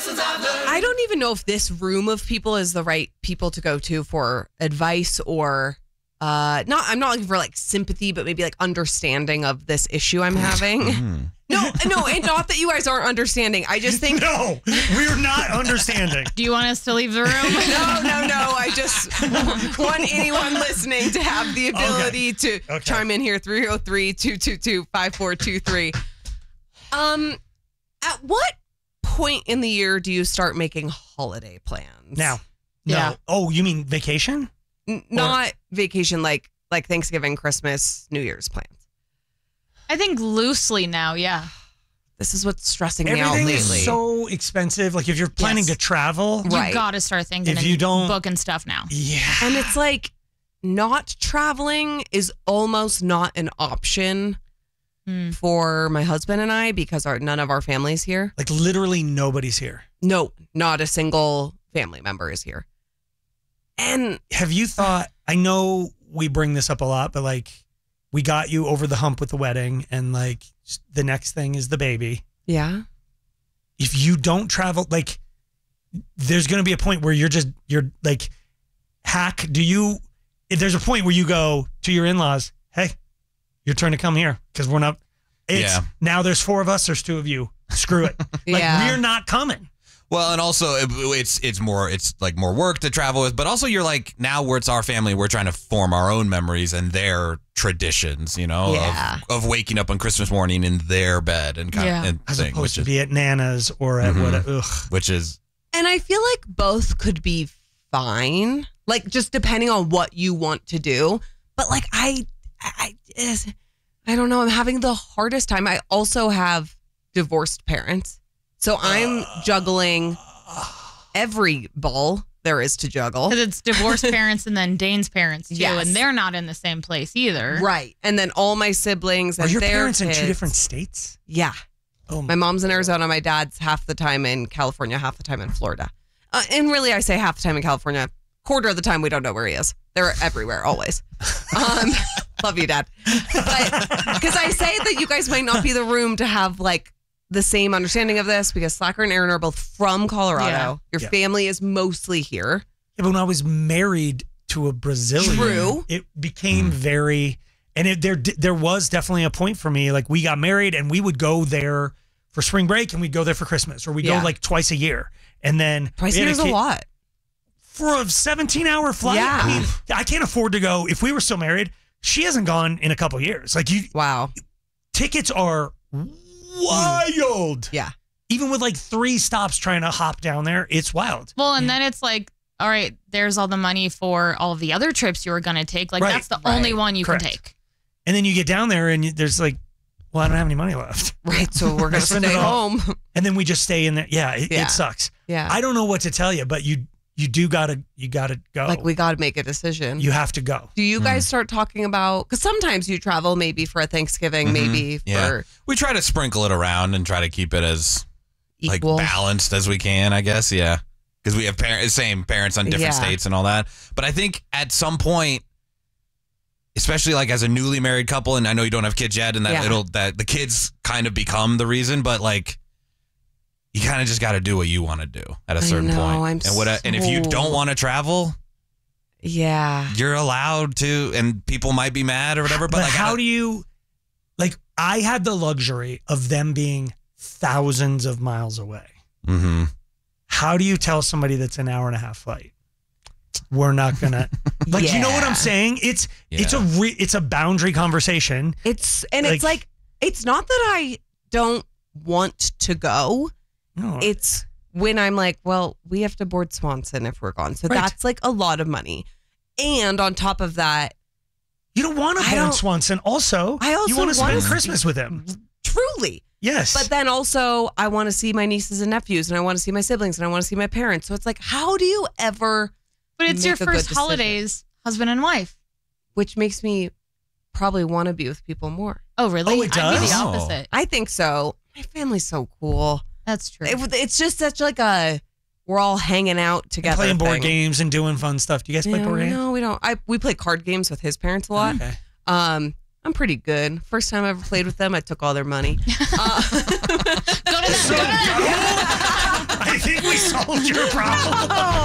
I don't even know if this room of people is the right people to go to for advice or I'm not looking for like sympathy, but maybe like understanding of this issue I'm having. No, and not that you guys aren't understanding. I just think no, we're not understanding. Do you want us to leave the room? No. I just want anyone listening to have the ability to chime in here 303-222-5423. At what point in the year do you start making holiday plans? Now. No. Yeah. Oh, you mean vacation? Not vacation like Thanksgiving, Christmas, New Year's plans. I think loosely now, yeah. This is what's stressing me out Everything lately. is so expensive. Like if you're planning to travel, Right. You got to start thinking If you don't- booking stuff now. yeah. And it's like not traveling is almost not an option for my husband and I because none of our family's here. Like literally nobody's here. No, not a single family member is here. And Have you thought, I know we bring this up a lot, but like we got you over the hump with the wedding and like the next thing is the baby. yeah, If you don't travel, like there's going to be a point where you're like, if there's a point where you go to your in-laws, hey, your turn to come here because we're not, now there's 4 of us, there's 2 of you. Screw it. Like we're not coming. Well, and also it's more work to travel with, but also you're like now where it's our family, we're trying to form our own memories and their traditions, of waking up on Christmas morning in their bed and kind of As thing, opposed to be at Nana's or at whatever. which is. and I feel like both could be fine, like just depending on what you want to do. But like I don't know. I'm having the hardest time. I also have divorced parents. So I'm juggling every ball there is to juggle. Because it's divorced parents and then Dane's parents too, Yes. and they're not in the same place either. Right. And then all my siblings Are and your their parents in kids. 2 different states? Yeah. Oh My mom's in Arizona. My dad's half the time in California, half the time in Florida. And really, I say half the time in California. Quarter of the time, we don't know where he is. They're everywhere, always. Love you, Dad. But because I say that you guys might not be the room to have like the same understanding of this because Slacker and Aaron are both from Colorado. Your family is mostly here. Yeah, but when I was married to a Brazilian, True. it became very, and there was definitely a point for me. Like we got married and we would go there for spring break and we'd go there for Christmas, or we go like twice a year. And then Twice a year is a lot. For a 17-hour flight. Yeah. I mean, I can't afford to go. If we were still married, she hasn't gone in a couple of years. Like tickets are wild. Yeah. Even with like 3 stops trying to hop down there, it's wild. Well, and then it's like, all right, there's all the money for all of the other trips you were going to take. Like, Right. that's the only one you Correct. can take. And then you get down there and there's like, well, I don't have any money left. Right. So we're going to spend stay it all. home. And then we just stay in there. Yeah, it sucks. Yeah. I don't know what to tell you, but you gotta go. Like we got to make a decision. You have to go. Do you guys start talking about, because sometimes you travel maybe for a Thanksgiving, maybe for We try to sprinkle it around and try to keep it as equal. like balanced as we can, I guess. Yeah. Because we have same parents on different states and all that. But I think at some point, especially like as a newly married couple, and I know you don't have kids yet, and that the kids kind of become the reason, but like you kind of just got to do what you want to do at a certain point. And if you don't want to travel, you're allowed to, and people might be mad or whatever. But like, how do you, like, I had the luxury of them being thousands of miles away. Mm-hmm. How do you tell somebody that's an hour and a half flight, we're not gonna like, you know what I'm saying? It's a boundary conversation. It's like it's not that I don't want to go. No. It's when I'm like, well, we have to board Swanson if we're gone. So that's like a lot of money. And on top of that, you don't want to board Swanson. You want to spend Christmas with him. Truly. Yes. But then also I want to see my nieces and nephews and I want to see my siblings and I want to see my parents. So it's like, how do you ever But it's your make a good first decision? holidays, husband and wife. Which makes me probably want to be with people more. Oh, really? Oh, it I'd be does? the opposite. I think so. My family's so cool. That's true. It's just such like we're all hanging out together. Playing board thing. games and doing fun stuff. Do you guys play board games? No, we don't. We play card games with his parents a lot. Okay. I'm pretty good. First time I ever played with them, I took all their money. I think solved your problem.